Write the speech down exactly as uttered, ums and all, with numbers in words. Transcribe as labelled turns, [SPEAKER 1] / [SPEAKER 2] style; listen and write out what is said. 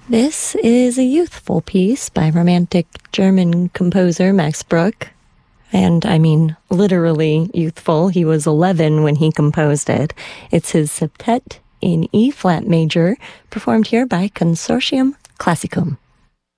[SPEAKER 1] This is a youthful piece by romantic German composer Max Bruch. And I mean, literally youthful. He was eleven when he composed it. It's his septet in E-flat major, performed here by Consortium Classicum.